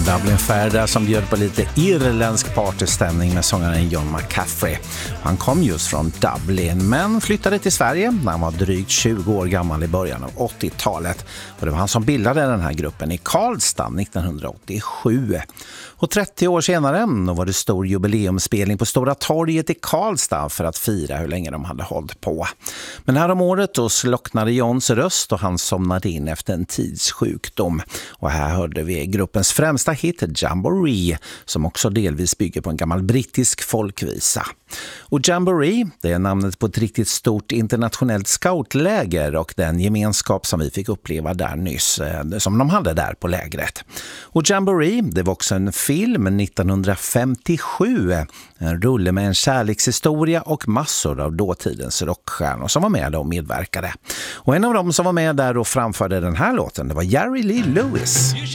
Dublin Fair där som bjöd på lite irländsk partystämning med sångaren John McCaffrey. Han kom just från Dublin men flyttade till Sverige när han var drygt 20 år gammal i början av 80-talet. Och det var han som bildade den här gruppen i Karlstad 1987. Och 30 år senare var det stor jubileumsspelning på Stora torget i Karlstad för att fira hur länge de hade hållit på. Men här om året då slocknade Johns röst och han somnade in efter en tids sjukdom. Och här hörde vi gruppens främsta hit Jamboree som också delvis bygger på en gammal brittisk folkvisa. Och Jamboree, det är namnet på ett riktigt stort internationellt scoutläger och den gemenskap som vi fick uppleva där nyss, som de hade där på lägret. Och Jamboree, det var också en film 1957, en rulle med en kärlekshistoria och massor av dåtidens rockstjärnor som var med och medverkade. Och en av dem som var med där och framförde den här låten, det var Jerry Lee Lewis.